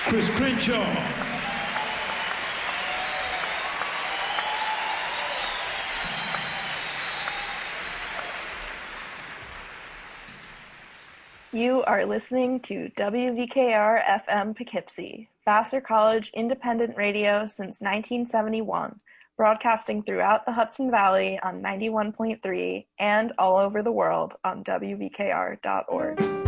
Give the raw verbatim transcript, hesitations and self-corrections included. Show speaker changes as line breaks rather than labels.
Chris Crenshaw.
You are listening to W V K R F M Poughkeepsie, Vassar College independent radio since nineteen seventy-one, broadcasting throughout the Hudson Valley on ninety-one point three and all over the world on W V K R dot org.